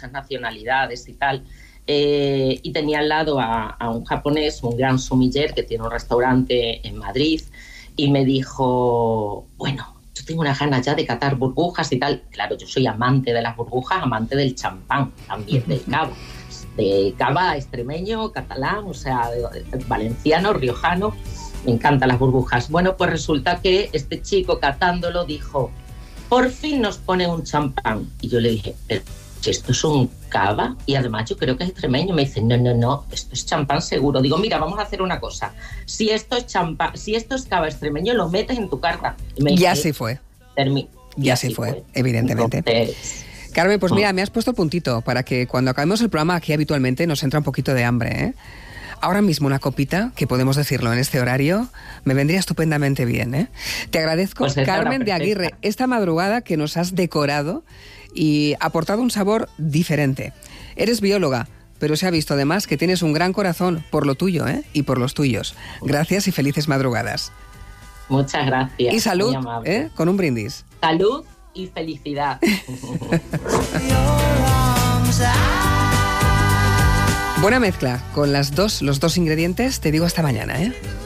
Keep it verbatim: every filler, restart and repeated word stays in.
muchas nacionalidades y tal. Eh, y tenía al lado a, a un japonés, un gran sommelier que tiene un restaurante en Madrid, y me dijo, bueno, yo tengo unas ganas ya de catar burbujas y tal. Claro, yo soy amante de las burbujas, amante del champán, también del cava, de cava extremeño, catalán, o sea, valenciano, riojano, me encantan las burbujas. Bueno, pues resulta que este chico catándolo dijo, por fin nos pone un champán. Y yo le dije, pero si esto es un cava, y además yo creo que es extremeño. Me dice, no, no, no, esto es champán seguro. Digo, mira, vamos a hacer una cosa. Si esto es champán, si esto es cava extremeño, lo metes en tu carta. Y me ya dice, sí fue. Termi- ya sí fue, fue, evidentemente. Entonces, Carmen, pues mira, me has puesto el puntito para que cuando acabemos el programa aquí habitualmente nos entra un poquito de hambre, ¿eh? Ahora mismo una copita, que podemos decirlo en este horario, me vendría estupendamente bien, ¿eh? Te agradezco, pues Carmen de Aguirre, esta madrugada que nos has decorado y aportado un sabor diferente. Eres bióloga, pero se ha visto además que tienes un gran corazón por lo tuyo, ¿eh? Y por los tuyos. Gracias y felices madrugadas. Muchas gracias. Y salud, ¿eh? Con un brindis. Salud y felicidad. Buena mezcla con las dos, los dos ingredientes. Te digo hasta mañana, ¿eh?